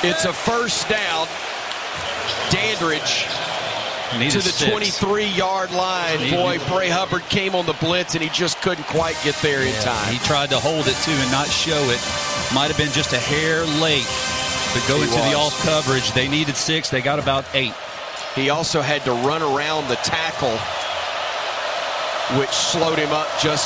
It's a first down. Dandridge to the 23-yard line. Boy, Bray Hubbard came on the blitz, and he just couldn't quite get there in time. He tried to hold it, too, and not show it. Might have been just a hair late to go into the off coverage. They needed 6. They got about 8. He also had to run around the tackle, which slowed him up just